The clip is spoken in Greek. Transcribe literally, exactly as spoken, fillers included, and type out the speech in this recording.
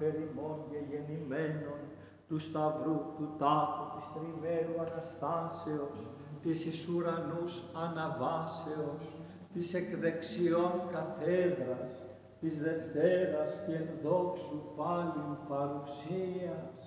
περιμών και γεννημένων, του Σταυρού, του τάφου, της τριμέρου Αναστάσεως, της εις ουρανούς αναβάσεως, της εκ δεξιών καθέδρας, της Δευτέρας και εν δόξου πάλιν παρουσίας,